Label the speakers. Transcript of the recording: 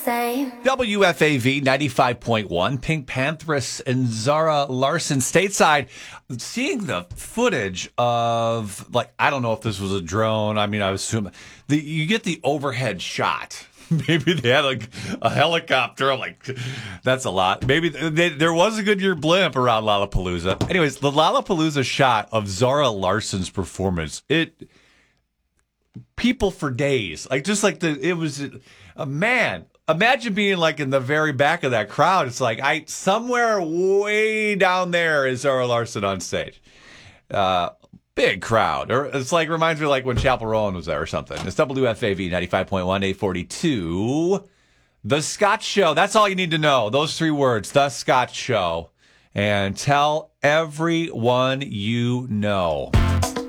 Speaker 1: WFAV 95.1, Pink Panthers and Zara Larsson stateside. Seeing the footage of, I don't know if this was a drone. I mean, I assume you get the overhead shot. Maybe they had a helicopter. I'm like, that's a lot. Maybe there was a Goodyear blimp around Lollapalooza. Anyways, the Lollapalooza shot of Zara Larsson's performance, people for days. It was a man. Imagine being in the very back of that crowd. It's somewhere way down there is Zara Larsson on stage. Big crowd. Or it's reminds me when Chappell Rowan was there or something. It's WFAV 95.1, 842. The Scott Show. That's all you need to know. Those 3 words. The Scott Show. And tell everyone you know.